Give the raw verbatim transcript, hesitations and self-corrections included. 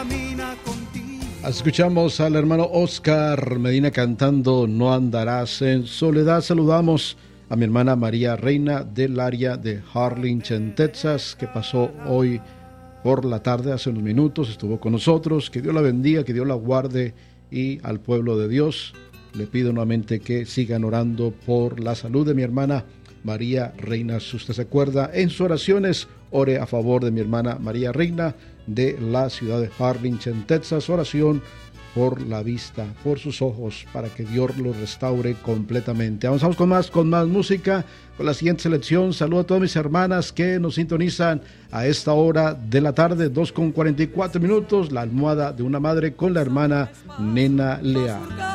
camina contigo. Escuchamos al hermano Oscar Medina cantando No andarás en soledad. Saludamos a mi hermana María Reina del área de Harlingen, Texas, que pasó hoy por la tarde, hace unos minutos, estuvo con nosotros. Que Dios la bendiga, que Dios la guarde, y al pueblo de Dios le pido nuevamente que sigan orando por la salud de mi hermana María Reina. Si usted se acuerda, en sus oraciones, ore a favor de mi hermana María Reina de la ciudad de Harlingen, Texas. Oración por la vista, por sus ojos, para que Dios los restaure completamente. Avanzamos con más, con más música, con la siguiente selección. Saludo a todas mis hermanas que nos sintonizan a esta hora de la tarde, dos con cuarenta y cuatro minutos. La almohada de una madre con la hermana Nena Leal.